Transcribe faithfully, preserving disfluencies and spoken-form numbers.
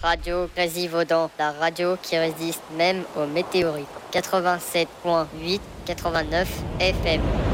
Radio Grésivaudan, la radio qui résiste même aux météorites. quatre-vingt-sept virgule huit, quatre-vingt-neuf F M.